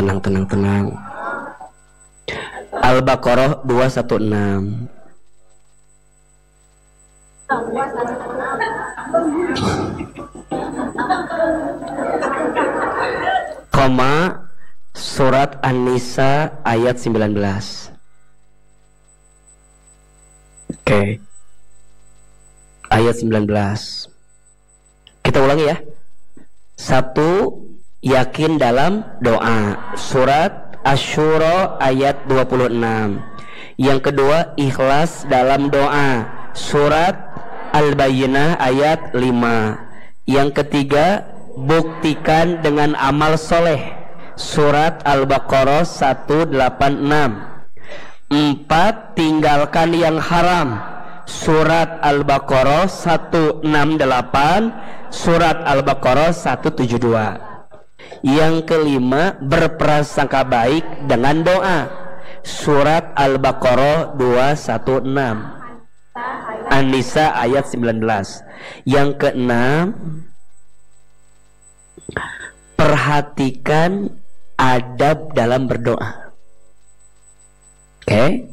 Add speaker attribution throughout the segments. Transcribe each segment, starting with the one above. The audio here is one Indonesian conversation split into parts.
Speaker 1: tenang. Al-Baqarah 216. Koma surat An-Nisa ayat 19. Oke. Ayat 19. Kita ulangi ya. 1. Yakin dalam doa. Surat Asy-Syura ayat 26. Yang kedua, ikhlas dalam doa. Surat Al-Bayyinah ayat 5. Yang ketiga, buktikan dengan amal soleh. Surat Al-Baqarah 186. 4. Tinggalkan yang haram. Surat Al-Baqarah 168. Surat Al-Baqarah 172. Yang kelima, berprasangka baik dengan doa. Surat Al-Baqarah 216. An-Nisa ayat 19. Yang keenam, perhatikan adab dalam berdoa. Oke.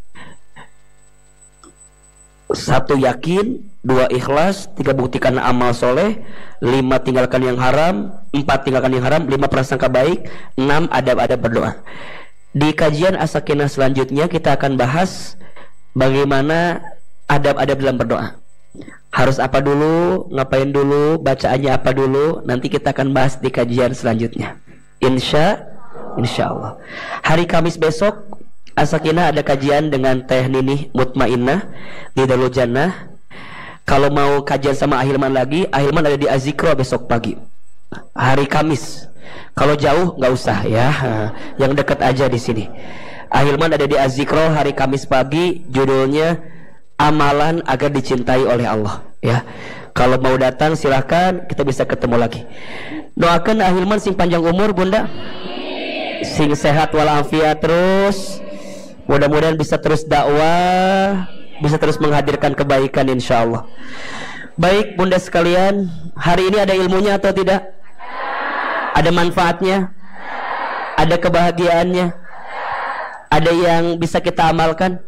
Speaker 1: 1. Yakin. 2. Ikhlas. 3. Buktikan amal soleh. 5. Tinggalkan yang haram. 4. Tinggalkan yang haram. 5. Prasangka baik. 6. Adab-adab berdoa. Di kajian As-Sakinah selanjutnya kita akan bahas bagaimana adab-adab dalam berdoa. Harus apa dulu, ngapain dulu, bacaannya apa dulu. Nanti kita akan bahas di kajian selanjutnya, Insya Allah. Hari Kamis besok As-Sakinah ada kajian dengan Teh Ninih Mutmainnah di Darul Jannah. Kalau mau kajian sama Ahilman lagi, Ahilman ada di Azikro besok pagi, hari Kamis. Kalau jauh nggak usah ya, yang dekat aja di sini. Ahilman ada di Azikro hari Kamis pagi, judulnya Amalan Agar Dicintai oleh Allah. Ya, kalau mau datang silahkan, kita bisa ketemu lagi. Doakan Ahilman sing panjang umur bunda, sing sehat walafiat terus. Mudah-mudahan bisa terus dakwah, bisa terus menghadirkan kebaikan insya Allah. Baik bunda sekalian, hari ini ada ilmunya atau tidak? Ada manfaatnya? Ada kebahagiaannya? Ada yang bisa kita amalkan?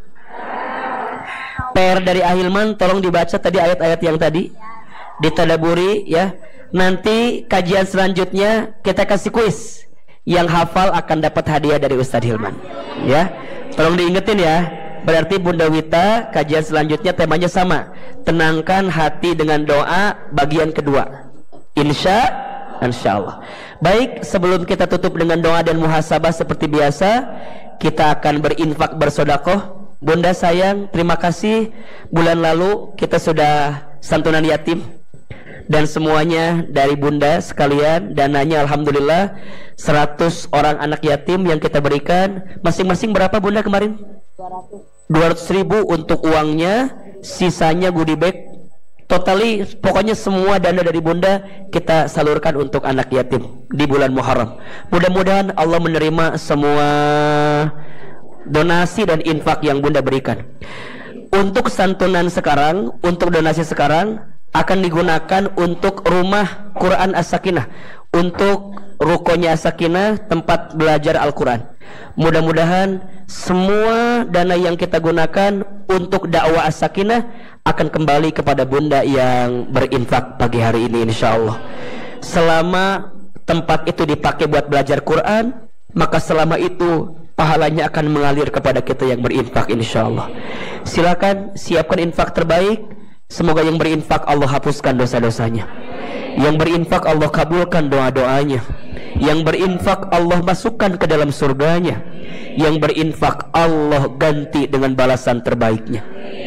Speaker 1: PR dari Ahilman, tolong dibaca tadi ayat-ayat yang tadi, ditadaburi ya. Nanti kajian selanjutnya kita kasih kuis. Yang hafal akan dapat hadiah dari Ustadz Hilman ya. Tolong diingetin ya. Berarti Bunda Wita kajian selanjutnya temanya sama, tenangkan hati dengan doa bagian kedua, Insya Allah. Baik, sebelum kita tutup dengan doa dan muhasabah seperti biasa, kita akan berinfak bersodakoh. Bunda sayang, terima kasih. Bulan lalu kita sudah santunan yatim, dan semuanya dari Bunda sekalian. Dananya alhamdulillah 100 orang anak yatim yang kita berikan. Masing-masing berapa Bunda kemarin? 200.000 untuk uangnya, sisanya goodie bag. Totali pokoknya semua dana dari Bunda kita salurkan untuk anak yatim di bulan Muharram. Mudah-mudahan Allah menerima semua donasi dan infak yang Bunda berikan. Untuk santunan sekarang, untuk donasi sekarang akan digunakan untuk rumah Quran As-Sakinah, untuk rukonya As-Sakinah, tempat belajar Al-Quran. Mudah-mudahan semua dana yang kita gunakan untuk dakwah As-Sakinah akan kembali kepada Bunda yang berinfak pagi hari ini insya Allah. Selama tempat itu dipakai buat belajar Quran, maka selama itu pahalanya akan mengalir kepada kita yang berinfak insya Allah. Silakan siapkan infak terbaik. Semoga yang berinfak Allah hapuskan dosa-dosanya. Yang berinfak Allah kabulkan doa-doanya. Yang berinfak Allah masukkan ke dalam surganya. Yang berinfak Allah ganti dengan balasan terbaiknya.